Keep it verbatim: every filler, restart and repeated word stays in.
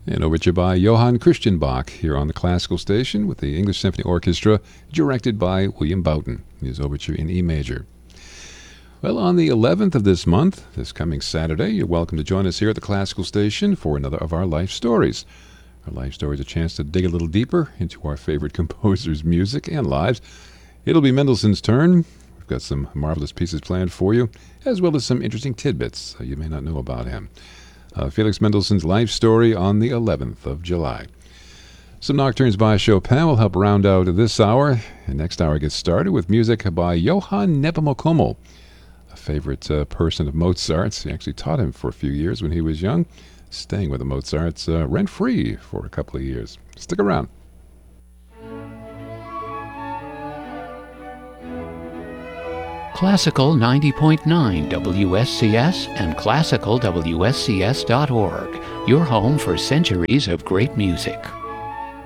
An overture by Johann Christian Bach here on the Classical Station with the English Symphony Orchestra, directed by William Boughton. His overture in E major. Well, on the eleventh of this month, this coming Saturday, you're welcome to join us here at the Classical Station for another of our life stories. Our life stories are a chance to dig a little deeper into our favorite composers' music and lives. It'll be Mendelssohn's turn. We've got some marvelous pieces planned for you, as well as some interesting tidbits you may not know about him. Uh, Felix Mendelssohn's life story on the eleventh of July. Some nocturnes by Chopin will help round out this hour. And next hour gets started with music by Johann Nepomuk, a favorite uh, person of Mozart's. He actually taught him for a few years when he was young, staying with the Mozarts uh, rent-free for a couple of years. Stick around. Classical ninety point nine W S C S and classical W S C S dot org, your home for centuries of great music.